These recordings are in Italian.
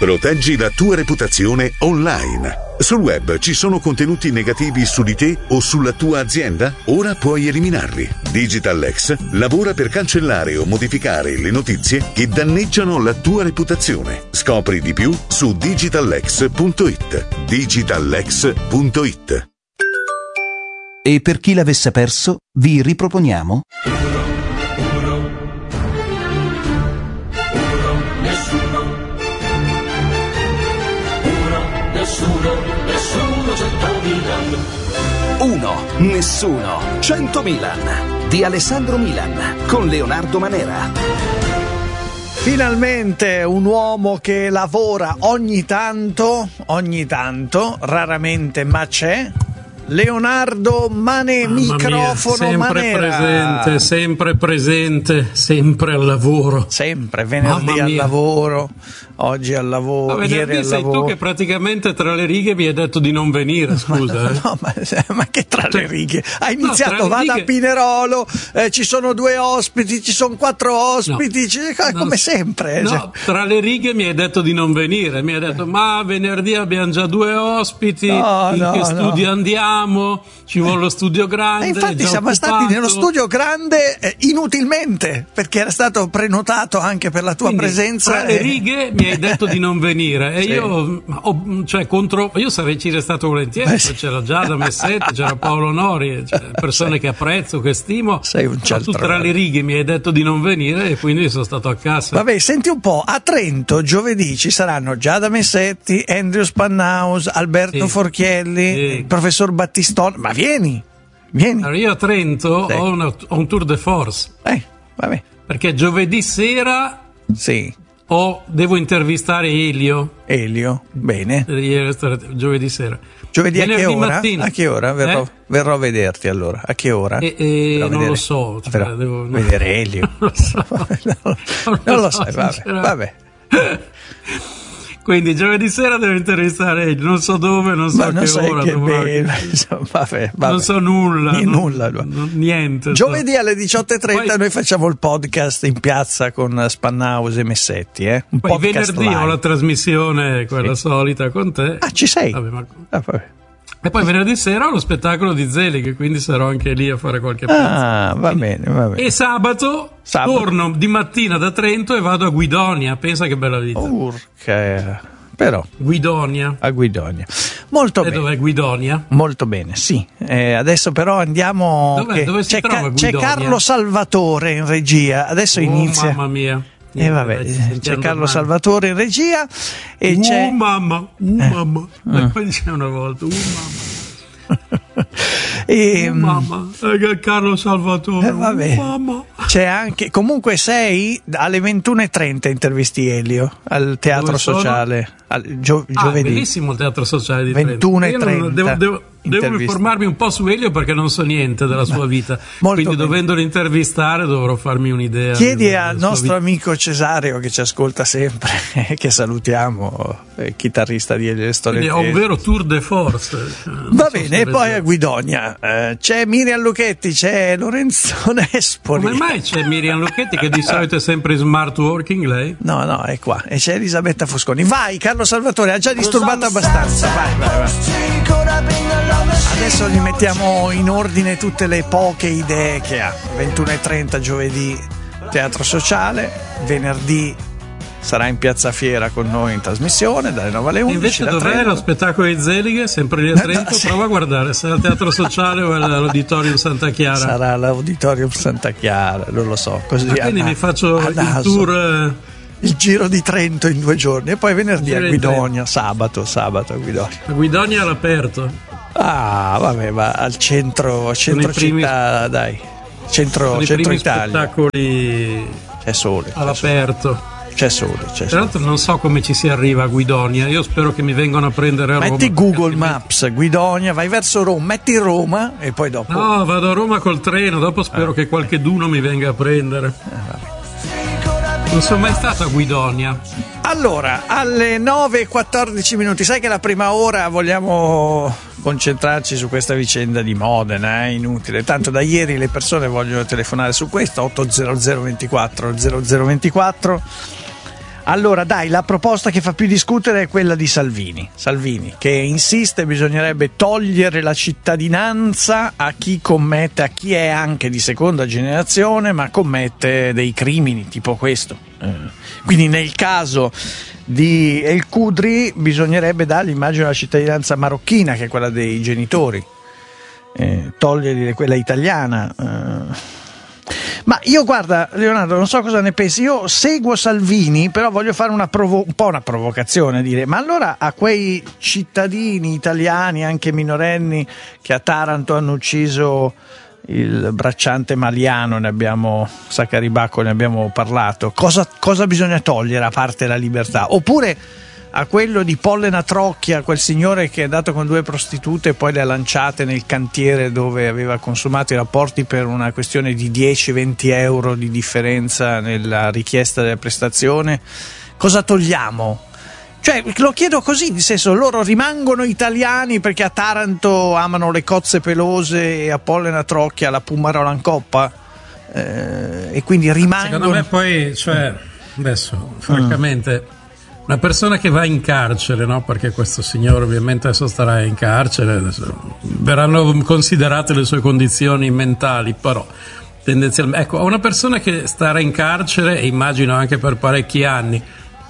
Proteggi la tua reputazione online. Sul web ci sono contenuti negativi su di te o sulla tua azienda? Ora puoi eliminarli. DigitalX lavora per cancellare o modificare le notizie che danneggiano la tua reputazione. Scopri di più su digitalx.it. digitalx.it. E per chi l'avesse perso, vi riproponiamo Nessuno 100 Milan. Uno, nessuno 100 Milan di Alessandro Milan con Leonardo Manera. Finalmente un uomo che lavora ogni tanto, raramente, ma c'è. Leonardo Mane, microfono sempre Manera. sempre presente, sempre al lavoro. Sempre, venerdì al lavoro, oggi al lavoro, ieri al sei lavoro. tu che praticamente tra le righe mi hai detto di non venire, scusa. Ma che tra le righe? Ha iniziato, tra le vado righe... a Pinerolo, ci sono 2 ospiti, ci sono 4 ospiti, come sempre. No, tra le righe mi hai detto di non venire, mi hai detto ma venerdì abbiamo già 2 ospiti, in che studio andiamo? Ci vuole lo studio grande. E infatti siamo stati nello studio grande inutilmente, perché era stato prenotato anche per la tua presenza. Tra le righe mi hai detto di non venire e io io sarei ci restato volentieri. C'era Giada Messetti, c'era Paolo Nori, persone che apprezzo, che stimo. Sei un cialtrone. Tu tra le righe mi hai detto di non venire e quindi sono stato a casa. Vabbè, senti un po', a Trento giovedì ci saranno Giada Messetti, Andrew Spannaus, Alberto Forchielli, il professor Battistoni. Ma vieni. Allora, io a Trento ho un tour de force. Vabbè. Perché giovedì sera devo intervistare Elio. Bene. Giovedì sera. Giovedì a che ora? Mattina. A che ora? Verrò a vederti allora. A che ora? Non lo so. Devo vedere Elio. Non lo sai, vabbè. Quindi giovedì sera devo intervistare Elio, non so dove, non so a che ora. Vabbè. Non so nulla. Niente. Giovedì alle 18:30 noi facciamo il podcast in piazza con Spannaus e Messetti. Poi venerdì ho la trasmissione, quella solita con te. Ah, ci sei? Vabbè. E poi venerdì sera ho lo spettacolo di Zelig, quindi sarò anche lì a fare qualche pezzo. Va bene. E sabato torno di mattina da Trento e vado a Guidonia. Pensa che bella vita. Però Guidonia. A Guidonia. Molto bene. Dov'è Guidonia? Molto bene, sì. Adesso però andiamo. Dove si trova Guidonia? C'è Carlo Salvatore in regia. Adesso inizia. Mamma mia. C'è Carlo Salvatore in regia e c'è mamma. Poi diceva una volta mamma. Carlo Salvatore. Mamma. C'è anche, comunque sei alle 21:30 intervisti Elio al Teatro Sociale giovedì. Bellissimo il Teatro Sociale di 21:30. Devo informarmi un po' su Elio perché non so niente della sua vita, quindi dovendolo intervistare dovrò farmi un'idea. Chiedi al nostro amico Cesario che ci ascolta sempre, che salutiamo, chitarrista di Elio Storie. Ho un vero tour de force. Va bene, e poi a Guidonia c'è Miriam Lucchetti, c'è Lorenzo Nespoli. Come mai c'è Miriam Lucchetti che di solito è sempre in smart working lei? No, è qua, e c'è Elisabetta Fosconi. Vai Carlo Salvatore, ha già disturbato abbastanza, vai. Adesso gli mettiamo in ordine tutte le poche idee che ha. 21:30 giovedì Teatro Sociale, venerdì sarà in Piazza Fiera con noi in trasmissione dalle 9 alle 11. Invece dov'è lo spettacolo di Zelig? Sempre lì a Trento? Prova a guardare se è al Teatro Sociale o all'Auditorium Santa Chiara. Sarà all'Auditorium Santa Chiara, non lo so. Così quindi mi faccio il tour... Il giro di Trento in 2 giorni e poi venerdì a Guidonia, sabato a Guidonia. A Guidonia all'aperto. Vabbè, ma al centro città, dai. Centro Italia. Spettacoli c'è sole. All'aperto. C'è sole. Tra l'altro non so come ci si arriva a Guidonia, io spero che mi vengano a prendere a Roma. Metti Google Maps, Guidonia, vai verso Roma, metti Roma e poi dopo. No, vado a Roma col treno, dopo spero che qualche duno mi venga a prendere. Non sono mai stato a Guidonia. Allora, alle 9:14 minuti, sai che la prima ora vogliamo concentrarci su questa vicenda di Modena, è inutile, tanto da ieri le persone vogliono telefonare su questo, 800 24 0024. Allora dai, la proposta che fa più discutere è quella di Salvini, che insiste bisognerebbe togliere la cittadinanza a chi è anche di seconda generazione ma commette dei crimini tipo questo. Quindi nel caso di El Khudri bisognerebbe dargli, immagino, la cittadinanza marocchina, che è quella dei genitori, togliergli quella italiana. Ma io, guarda Leonardo, non so cosa ne pensi, io seguo Salvini, però voglio fare un po' una provocazione, dire: ma allora a quei cittadini italiani, anche minorenni, che a Taranto hanno ucciso il bracciante Maliano, Saccaribacco, ne abbiamo parlato, cosa bisogna togliere a parte la libertà? Oppure a quello di Pollena Trocchia, quel signore che è andato con 2 prostitute e poi le ha lanciate nel cantiere dove aveva consumato i rapporti per una questione di 10-20 euro di differenza nella richiesta della prestazione, cosa togliamo? Cioè, lo chiedo così, nel senso, loro rimangono italiani perché a Taranto amano le cozze pelose e a Pollena Trocchia la Pumarola in coppa, e quindi rimangono. Secondo me poi, adesso francamente, una persona che va in carcere, no? Perché questo signore ovviamente adesso starà in carcere, verranno considerate le sue condizioni mentali, però tendenzialmente, ecco, una persona che starà in carcere, e immagino anche per parecchi anni,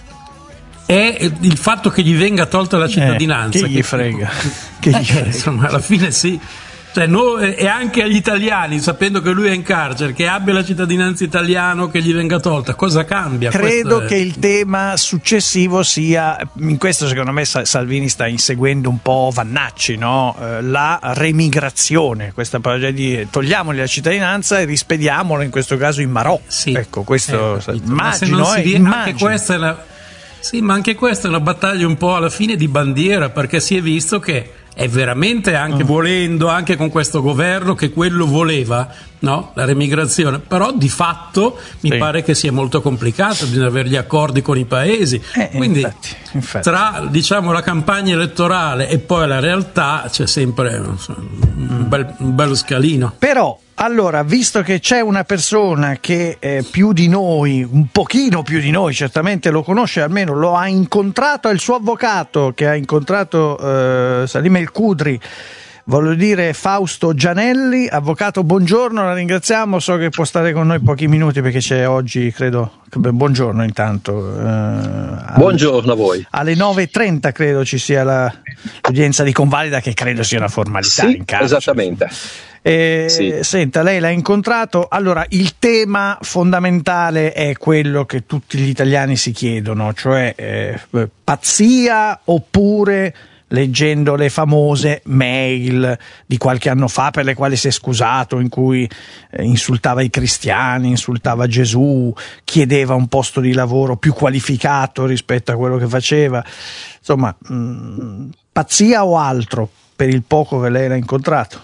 è il fatto che gli venga tolta la cittadinanza. Che gli frega? Insomma, alla fine sì. Cioè, e anche agli italiani, sapendo che lui è in carcere, che abbia la cittadinanza italiana, che gli venga tolta, cosa cambia? Credo che il tema successivo sia, in questo secondo me Salvini sta inseguendo un po' Vannacci, no? La remigrazione, questa parola di togliamogli la cittadinanza e rispediamolo in questo caso in Marocco. Sì, ecco, questo immagino. Anche questa è ma anche questa è una battaglia un po' alla fine di bandiera, perché si è visto che è veramente, anche volendo, anche con questo governo, che quello voleva, no? La remigrazione, però di fatto mi pare che sia molto complicato, bisogna avere gli accordi con i paesi, quindi infatti. Tra, diciamo, la campagna elettorale e poi la realtà c'è sempre un bello scalino. Però allora, visto che c'è una persona che più di noi, un pochino più di noi, certamente lo conosce, almeno lo ha incontrato, è il suo avvocato che ha incontrato Salim El Khudri, voglio dire Fausto Gianelli. Avvocato, buongiorno, la ringraziamo, so che può stare con noi pochi minuti perché c'è oggi, credo, buongiorno intanto. Buongiorno a voi. Alle 9:30 credo ci sia l'udienza di convalida, che credo sia una formalità in carcere. Esattamente. Sì. Senta, lei l'ha incontrato, allora il tema fondamentale è quello che tutti gli italiani si chiedono, cioè pazzia oppure, leggendo le famose mail di qualche anno fa per le quali si è scusato, in cui insultava i cristiani, insultava Gesù, chiedeva un posto di lavoro più qualificato rispetto a quello che faceva, insomma, pazzia o altro per il poco che lei l'ha incontrato?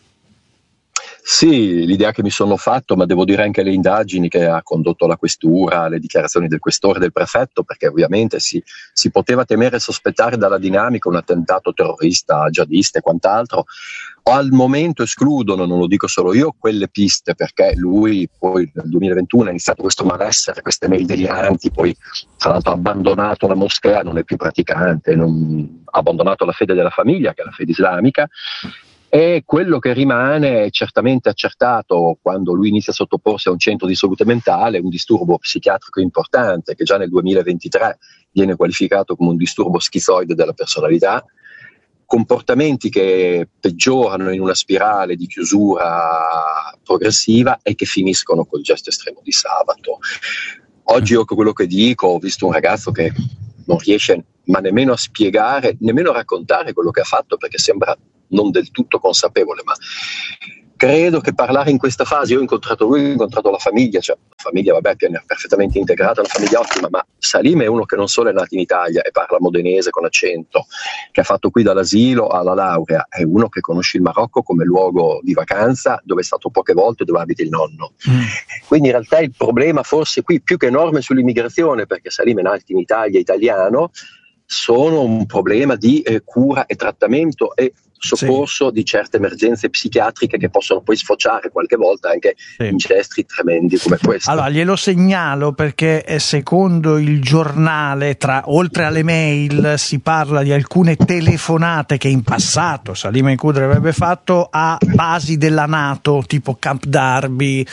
Sì, l'idea che mi sono fatto, ma devo dire anche le indagini che ha condotto la questura, le dichiarazioni del questore e del prefetto, perché ovviamente si poteva temere e sospettare dalla dinamica un attentato terrorista, jihadista e quant'altro. Al momento escludono, non lo dico solo io, quelle piste, perché lui poi nel 2021 ha iniziato questo malessere, queste mail deliranti, poi tra l'altro ha abbandonato la moschea, non è più praticante, ha abbandonato la fede della famiglia, che è la fede islamica. E quello che rimane è certamente accertato quando lui inizia a sottoporsi a un centro di salute mentale, un disturbo psichiatrico importante che già nel 2023 viene qualificato come un disturbo schizoide della personalità, comportamenti che peggiorano in una spirale di chiusura progressiva e che finiscono col gesto estremo di sabato. Oggi io quello che dico, ho visto un ragazzo che non riesce ma nemmeno a spiegare, nemmeno a raccontare quello che ha fatto, perché sembra non del tutto consapevole, ma credo che parlare in questa fase, io ho incontrato lui, ho incontrato la famiglia, cioè la famiglia vabbè è perfettamente integrata, una famiglia ottima, ma Salim è uno che non solo è nato in Italia e parla modenese con accento, che ha fatto qui dall'asilo alla laurea, è uno che conosce il Marocco come luogo di vacanza, dove è stato poche volte, dove abita il nonno. Quindi in realtà il problema forse qui, più che enorme sull'immigrazione, perché Salim è nato in Italia, italiano, sono un problema di cura e trattamento e soccorso di certe emergenze psichiatriche che possono poi sfociare qualche volta anche in gesti tremendi come questo. Allora glielo segnalo perché secondo il giornale, oltre alle mail, si parla di alcune telefonate che in passato Salim El-Qudrashi avrebbe fatto a basi della NATO, tipo Camp Darby,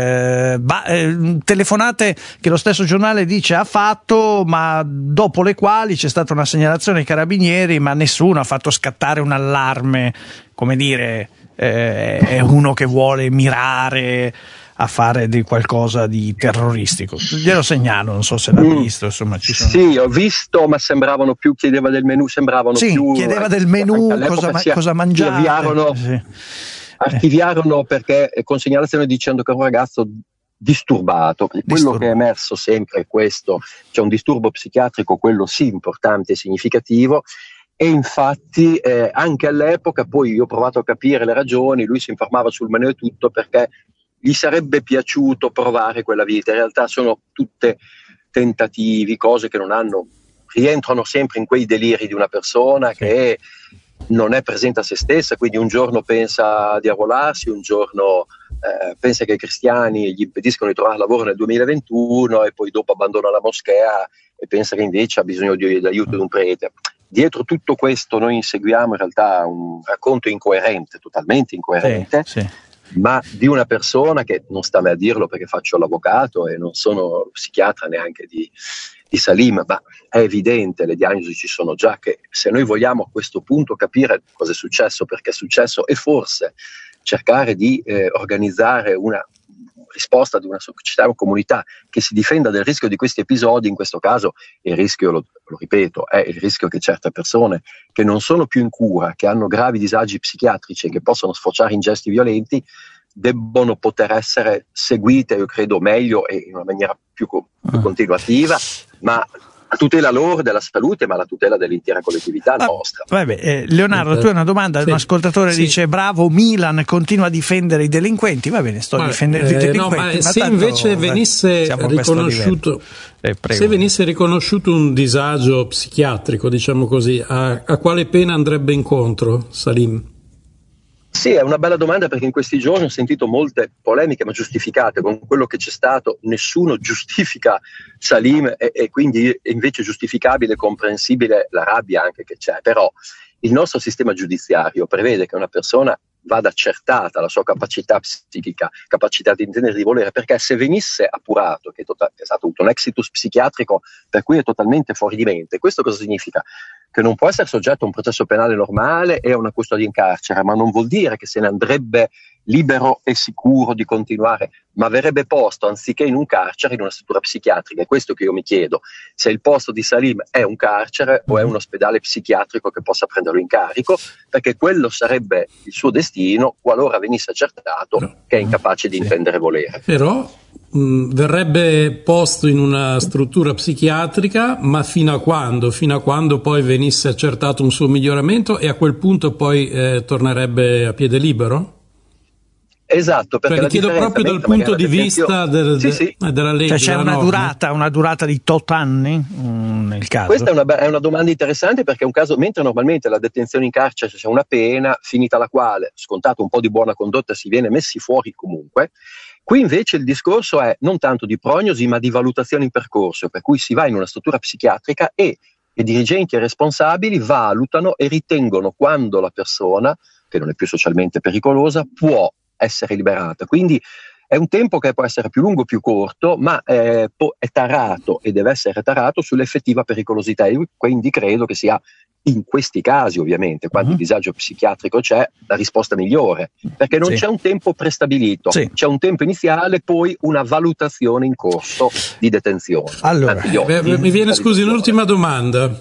telefonate che lo stesso giornale dice ha fatto, ma dopo le quali c'è stata una segnalazione ai carabinieri, ma nessuno ha fatto scattare un allarme, come dire, è uno che vuole mirare a fare di qualcosa di terroristico. Glielo segnalo, non so se l'ha visto, insomma ci sono... Sì, ho visto, ma sembravano più, chiedeva del menù, chiedeva del menù, cosa mangiare. Archiviarono perché con segnalazione dicendo che è un ragazzo disturbato. Quello che è emerso sempre è questo, c'è un disturbo psichiatrico, quello sì importante e significativo, e infatti anche all'epoca poi io ho provato a capire le ragioni, lui si informava sul menù e tutto perché gli sarebbe piaciuto provare quella vita. In realtà sono tutte tentativi, cose che rientrano sempre in quei deliri di una persona che non è presente a se stessa, quindi un giorno pensa di arruolarsi, un giorno pensa che i cristiani gli impediscono di trovare lavoro nel 2021 e poi dopo abbandona la moschea e pensa che invece ha bisogno dell'aiuto di un prete. Dietro tutto questo noi inseguiamo in realtà un racconto incoerente, totalmente incoerente, ma di una persona che non sta a me a dirlo perché faccio l'avvocato e non sono psichiatra neanche di Salim, ma è evidente, le diagnosi ci sono già, che se noi vogliamo a questo punto capire cosa è successo, perché è successo, e forse cercare di organizzare una risposta di una società, una comunità che si difenda del rischio di questi episodi, in questo caso il rischio, lo ripeto, è il rischio che certe persone che non sono più in cura, che hanno gravi disagi psichiatrici e che possono sfociare in gesti violenti, debbono poter essere seguite, io credo, meglio e in una maniera più continuativa, ma a tutela loro della salute, ma la tutela dell'intera collettività nostra. Leonardo, tu hai una domanda, un ascoltatore dice bravo Milan, continua a difendere i delinquenti. Va bene, sto difendendo i delinquenti, se invece venisse riconosciuto se venisse riconosciuto un disagio psichiatrico, diciamo così, a quale pena andrebbe incontro Salim? Sì, è una bella domanda perché in questi giorni ho sentito molte polemiche, ma giustificate. Con quello che c'è stato nessuno giustifica Salim e quindi è invece giustificabile e comprensibile la rabbia anche che c'è. Però il nostro sistema giudiziario prevede che una persona vada accertata la sua capacità psichica, capacità di intendere e di volere, perché se venisse appurato che è stato avuto un exitus psichiatrico per cui è totalmente fuori di mente, questo cosa significa? Che non può essere soggetto a un processo penale normale e a una custodia in carcere, ma non vuol dire che se ne andrebbe libero e sicuro di continuare, ma verrebbe posto anziché in un carcere in una struttura psichiatrica. È questo che io mi chiedo, se il posto di Salim è un carcere o è un ospedale psichiatrico che possa prenderlo in carico, perché quello sarebbe il suo destino qualora venisse accertato che è incapace di intendere e volere. Però verrebbe posto in una struttura psichiatrica, ma fino a quando? Fino a quando poi venisse accertato un suo miglioramento e a quel punto poi tornerebbe a piede libero? Esatto, perché la chiedo proprio dal punto di vista della legge. Cioè c'è una durata di tot anni nel caso? Questa è una domanda interessante perché è un caso, mentre normalmente la detenzione in carcere c'è una pena finita la quale, scontato un po' di buona condotta, si viene messi fuori comunque. Qui invece il discorso è non tanto di prognosi ma di valutazione in percorso, per cui si va in una struttura psichiatrica e i dirigenti e responsabili valutano e ritengono quando la persona, che non è più socialmente pericolosa, può essere liberata. Quindi è un tempo che può essere più lungo o più corto, ma è tarato e deve essere tarato sull'effettiva pericolosità. Io quindi credo che sia in questi casi, ovviamente, quando il disagio psichiatrico c'è, la risposta migliore, perché non c'è un tempo prestabilito, c'è un tempo iniziale, poi una valutazione in corso di detenzione. Allora, mi viene, scusi, un'ultima domanda.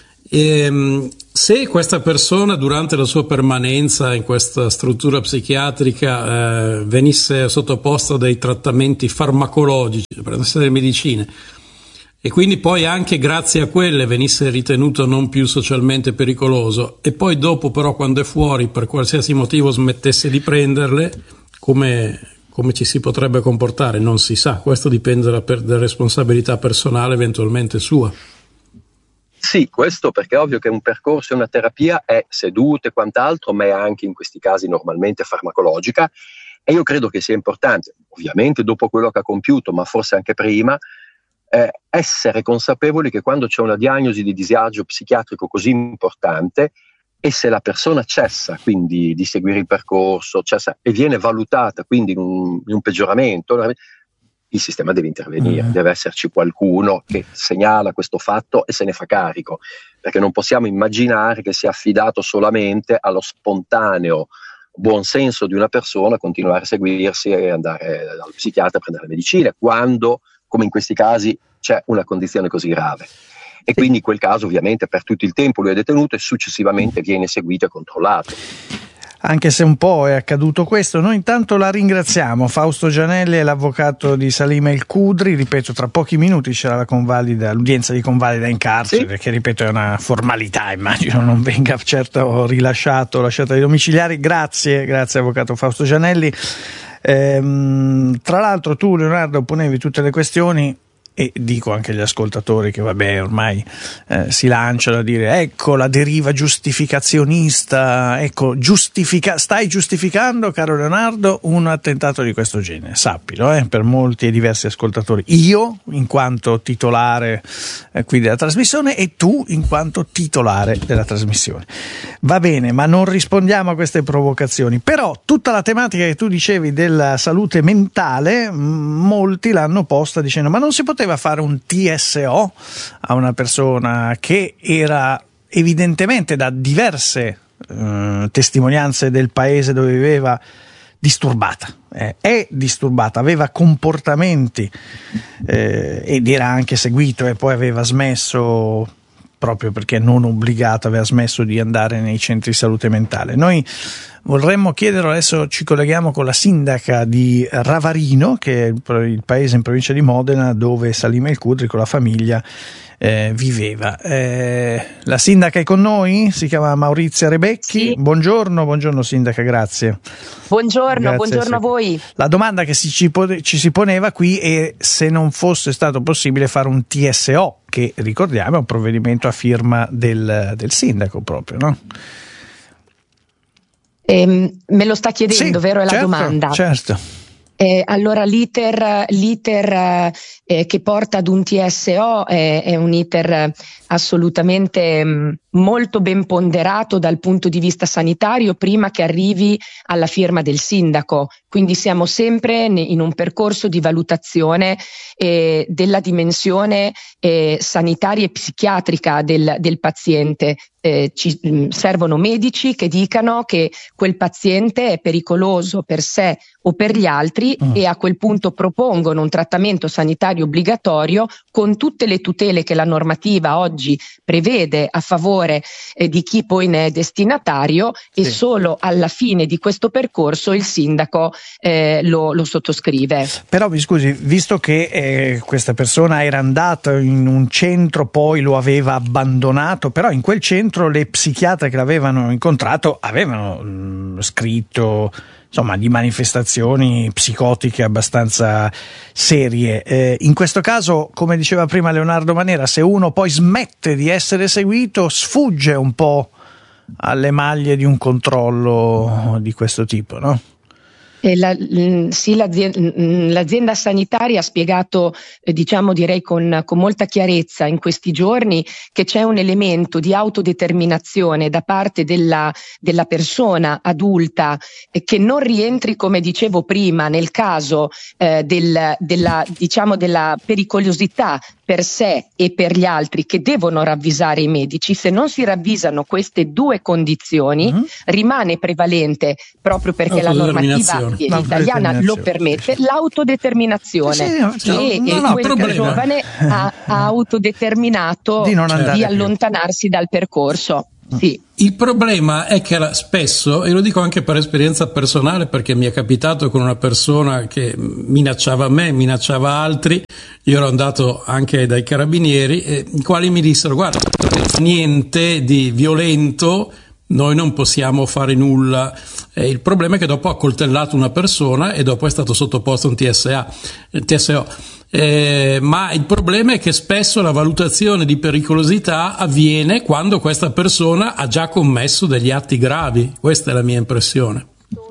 Se questa persona durante la sua permanenza in questa struttura psichiatrica venisse sottoposta a dei trattamenti farmacologici, prendesse delle medicine, e quindi poi anche grazie a quelle venisse ritenuto non più socialmente pericoloso, e poi dopo però quando è fuori per qualsiasi motivo smettesse di prenderle, come ci si potrebbe comportare? Non si sa, questo dipende dalla responsabilità personale eventualmente sua. Sì, questo perché è ovvio che un percorso e una terapia è seduta e quant'altro, ma è anche in questi casi normalmente farmacologica, e io credo che sia importante, ovviamente dopo quello che ha compiuto, ma forse anche prima, essere consapevoli che quando c'è una diagnosi di disagio psichiatrico così importante, e se la persona cessa quindi di seguire il percorso, cessa e viene valutata quindi in un peggioramento, il sistema deve intervenire, deve esserci qualcuno che segnala questo fatto e se ne fa carico, perché non possiamo immaginare che sia affidato solamente allo spontaneo buon senso di una persona continuare a seguirsi e andare dal psichiatra a prendere le medicine, quando, come in questi casi, c'è una condizione così grave. E quindi in quel caso ovviamente per tutto il tempo lui è detenuto e successivamente viene seguito e controllato. Anche se un po' è accaduto questo, noi intanto la ringraziamo. Fausto Gianelli è l'avvocato di Salim El Khudri, ripeto, tra pochi minuti c'era l'udienza di convalida in carcere, che ripeto è una formalità, immagino non venga certo lasciato ai domiciliari. Grazie avvocato Fausto Gianelli. Tra l'altro tu, Leonardo, ponevi tutte le questioni, e dico anche agli ascoltatori che vabbè ormai si lanciano a dire ecco la deriva giustificazionista, ecco stai giustificando, caro Leonardo, un attentato di questo genere, sappilo, per molti e diversi ascoltatori, io in quanto titolare qui della trasmissione e tu in quanto titolare della trasmissione. Va bene, ma non rispondiamo a queste provocazioni. Però tutta la tematica che tu dicevi della salute mentale, molti l'hanno posta dicendo ma non si poteva fare un TSO a una persona che era evidentemente da diverse testimonianze del paese dove viveva disturbata, è disturbata, aveva comportamenti ed era anche seguito e poi aveva smesso proprio perché non obbligato, aveva smesso di andare nei centri di salute mentale. Noi vorremmo chiedere, adesso ci colleghiamo con la sindaca di Ravarino, che è il paese in provincia di Modena dove Salim El Khudri con la famiglia viveva. La sindaca è con noi, si chiama Maurizia Rebecchi. Sì. Buongiorno sindaca, grazie. Buongiorno a voi. La domanda che ci si poneva qui è se non fosse stato possibile fare un TSO, che ricordiamo è un provvedimento a firma del sindaco proprio, no? Me lo sta chiedendo, sì, vero? È la domanda. Certo. Allora l'iter che porta ad un TSO è un iter assolutamente molto ben ponderato dal punto di vista sanitario prima che arrivi alla firma del sindaco, quindi siamo sempre in un percorso di valutazione della dimensione sanitaria e psichiatrica del paziente. Ci servono medici che dicano che quel paziente è pericoloso per sé o per gli altri e a quel punto propongono un trattamento sanitario obbligatorio con tutte le tutele che la normativa oggi prevede a favore di chi poi ne è destinatario, sì. E solo alla fine di questo percorso il sindaco lo sottoscrive. Però mi scusi, visto che questa persona era andata in un centro, poi lo aveva abbandonato, però in quel centro le psichiatre che l'avevano incontrato avevano scritto insomma di manifestazioni psicotiche abbastanza serie. In questo caso, come diceva prima Leonardo Manera, se uno poi smette di essere seguito sfugge un po' alle maglie di un controllo di questo tipo, no? Sì, l'azienda sanitaria ha spiegato, direi con molta chiarezza in questi giorni che c'è un elemento di autodeterminazione da parte della persona adulta che non rientri, come dicevo prima, nel caso della pericolosità per sé e per gli altri, che devono ravvisare i medici. Se non si ravvisano queste due condizioni, rimane prevalente, proprio perché la normativa italiana lo permette, l'autodeterminazione. Questo giovane ha autodeterminato di allontanarsi dal percorso. Sì. Il problema è che spesso, e lo dico anche per esperienza personale perché mi è capitato con una persona che minacciava me, minacciava altri, io ero andato anche dai carabinieri, i quali mi dissero guarda, niente di violento, noi non possiamo fare nulla. Il problema è che dopo ha coltellato una persona e dopo è stato sottoposto a un TSO. Ma il problema è che spesso la valutazione di pericolosità avviene quando questa persona ha già commesso degli atti gravi. Questa è la mia impressione.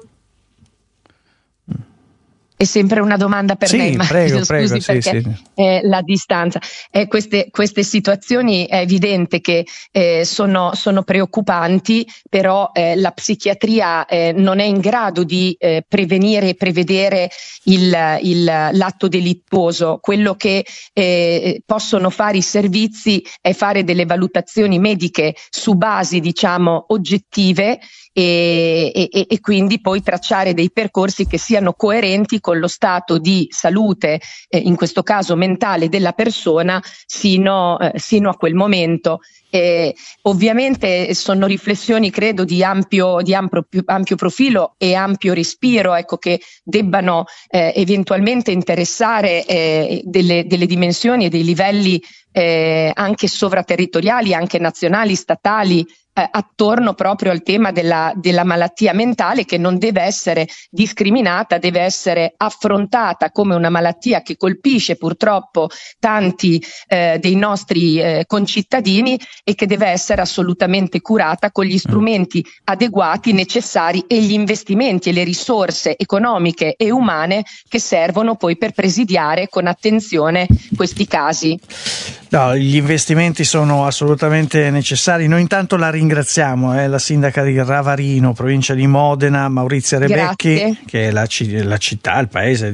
È sempre una domanda per lei, ma prego, scusi sì, perché sì. La distanza. Queste situazioni è evidente che sono preoccupanti, però la psichiatria non è in grado di prevenire e prevedere l'atto delittuoso. Quello che possono fare i servizi è fare delle valutazioni mediche su basi, diciamo, oggettive, e quindi poi tracciare dei percorsi che siano coerenti con lo stato di salute, in questo caso mentale, della persona sino a quel momento. Ovviamente sono riflessioni, credo, di ampio profilo e ampio respiro, ecco, che debbano eventualmente interessare delle dimensioni e dei livelli anche sovraterritoriali, anche nazionali, statali, attorno proprio al tema della malattia mentale, che non deve essere discriminata, deve essere affrontata come una malattia che colpisce purtroppo tanti dei nostri concittadini, e che deve essere assolutamente curata con gli strumenti adeguati, necessari, e gli investimenti e le risorse economiche e umane che servono poi per presidiare con attenzione questi casi. No, gli investimenti sono assolutamente necessari. Noi intanto la ringraziamo, la sindaca di Ravarino, provincia di Modena, Maurizia Rebecchi. Grazie. Che è la città, il paese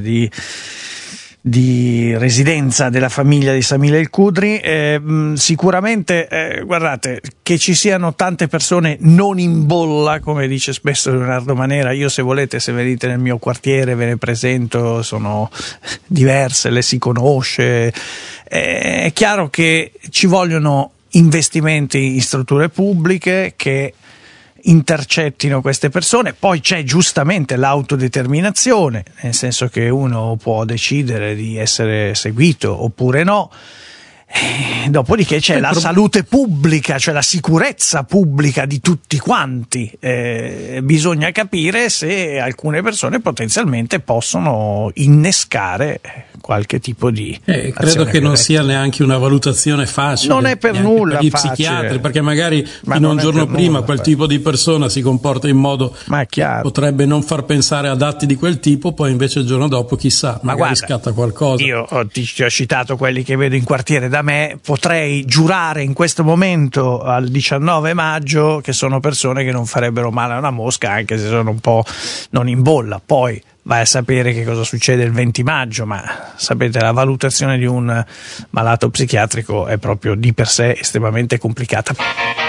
di residenza della famiglia di Samila El Kudri. Sicuramente, guardate, che ci siano tante persone non in bolla, come dice spesso Leonardo Manera. Io, se volete, se venite nel mio quartiere ve ne presento, sono diverse, le si conosce. È chiaro che ci vogliono investimenti in strutture pubbliche che intercettino queste persone. Poi c'è giustamente l'autodeterminazione, nel senso che uno può decidere di essere seguito oppure no. Dopodiché c'è la salute pubblica, cioè la sicurezza pubblica di tutti quanti. Bisogna capire se alcune persone potenzialmente possono innescare qualche tipo di credo che non sia neanche una valutazione facile. Non è per nulla per gli facile. Psichiatri, perché magari fino a un giorno prima quel tipo di persona si comporta in modo che potrebbe non far pensare ad atti di quel tipo, poi invece il giorno dopo chissà, magari scatta qualcosa. Io ti ho citato quelli che vedo in quartiere da me, potrei giurare in questo momento, al 19 maggio, che sono persone che non farebbero male a una mosca, anche se sono un po' non in bolla. Poi vai a sapere che cosa succede il 20 maggio, ma sapete, la valutazione di un malato psichiatrico è proprio di per sé estremamente complicata.